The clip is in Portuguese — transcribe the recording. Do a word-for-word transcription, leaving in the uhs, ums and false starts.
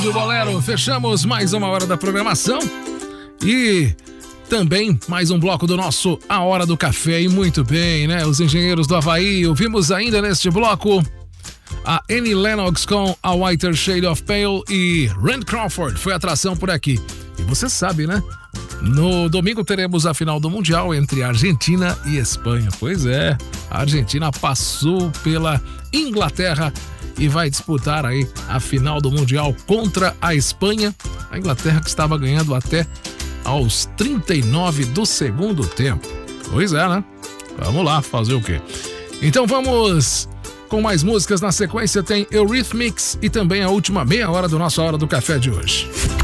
Do Bolero, fechamos mais uma hora da programação e também mais um bloco do nosso A Hora do Café. E muito bem, né? Os Engenheiros do Havaí. Ouvimos ainda neste bloco a Annie Lennox com A Whiter Shade of Pale e Randy Crawford foi atração por aqui. E você sabe, né? No domingo teremos a final do Mundial entre Argentina e Espanha. Pois é, a Argentina passou pela Inglaterra e vai disputar aí a final do Mundial contra a Espanha. A Inglaterra que estava ganhando até aos trinta e nove do segundo tempo. Pois é, né? Vamos lá, fazer o quê? Então vamos com mais músicas. Na sequência tem Eurythmics e também a última meia hora do nosso Hora do Café de hoje.